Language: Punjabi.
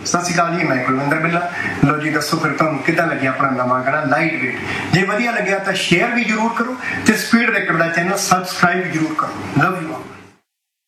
ਸਤਿ ਸ਼੍ਰੀ ਅਕਾਲ ਜੀ, ਮੈਂ ਕੁਲਵਿੰਦਰ ਬਿੱਲਾ। ਲੋ ਜੀ, ਦੱਸੋ ਫਿਰ ਤੁਹਾਨੂੰ ਕਿੱਦਾਂ ਲੱਗਿਆ ਆਪਣਾ ਨਵਾਂ ਗਾਣਾ ਲਾਈਟ ਵੇਟ। ਜੇ ਵਧੀਆ ਲੱਗਿਆ ਤਾਂ ਸ਼ੇਅਰ ਵੀ ਜ਼ਰੂਰ ਕਰੋ ਤੇ ਸਪੀਡ ਰੈਕਡ ਦਾ ਚੈਨਲ ਸਬਸਕ੍ਰਾਈਬ ਵੀ ਜ਼ਰੂਰ ਕਰੋ। Love you all.